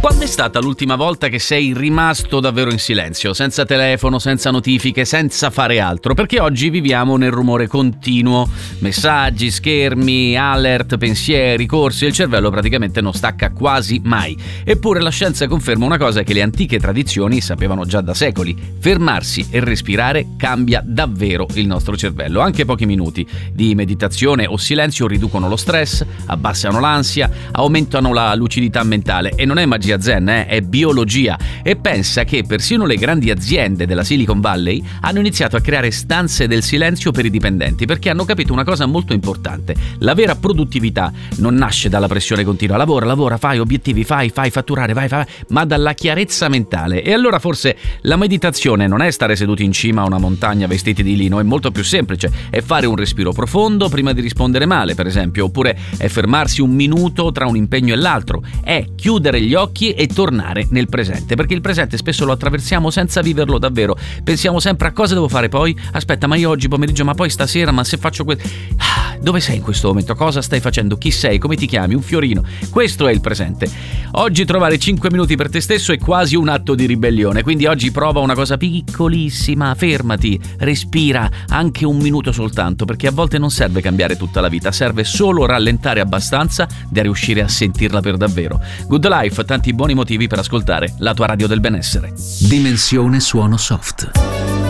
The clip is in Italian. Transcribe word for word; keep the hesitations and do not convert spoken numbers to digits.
Quando è stata l'ultima volta che sei rimasto davvero in silenzio, senza telefono, senza notifiche, senza fare altro? Perché oggi viviamo nel rumore continuo, messaggi, schermi, alert, pensieri, corsi, e il cervello praticamente non stacca quasi mai. Eppure la scienza conferma una cosa che le antiche tradizioni sapevano già da secoli: fermarsi e respirare cambia davvero il nostro cervello. Anche pochi minuti di meditazione o silenzio riducono lo stress, abbassano l'ansia, aumentano la lucidità mentale. E non è magia zen, eh? È biologia. E pensa che persino le grandi aziende della Silicon Valley hanno iniziato a creare stanze del silenzio per i dipendenti, perché hanno capito una cosa molto importante: la vera produttività non nasce dalla pressione continua, lavora, lavora, fai obiettivi, fai, fai fatturare, vai, vai, ma dalla chiarezza mentale. E allora forse la meditazione non è stare seduti in cima a una montagna vestiti di lino, è molto più semplice: è fare un respiro profondo prima di rispondere male, per esempio, oppure è fermarsi un minuto tra un impegno e l'altro, è chiudere gli occhi e tornare nel presente, perché il presente spesso lo attraversiamo senza viverlo davvero. Pensiamo sempre a cosa devo fare poi, aspetta, ma io oggi pomeriggio, ma poi stasera, ma se faccio questo. Ah, dove sei in questo momento? Cosa stai facendo? Chi sei? Come ti chiami? Un fiorino. Questo è il presente. Oggi trovare cinque minuti per te stesso è quasi un atto di ribellione, quindi oggi prova una cosa piccolissima: fermati, respira anche un minuto soltanto, perché a volte non serve cambiare tutta la vita, serve solo rallentare abbastanza da riuscire a sentirla per davvero. Good Life, tanti buoni motivi per ascoltare la tua radio del benessere. Dimensione suono soft.